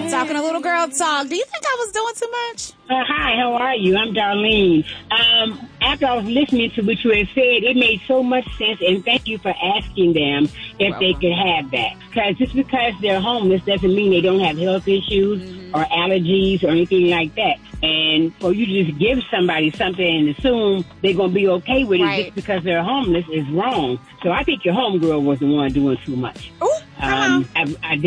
Talking a little girl talk. Do you think I was doing too much? Hi, how are you? I'm Darlene. After I was listening to what you had said, it made so much sense, and thank you for asking them if they could have that. Because just because they're homeless doesn't mean they don't have health issues or allergies or anything like that. And for you to just give somebody something and assume they're going to be okay with it just because they're homeless is wrong. So I think your homegirl was the one doing too much. Ooh, come on. I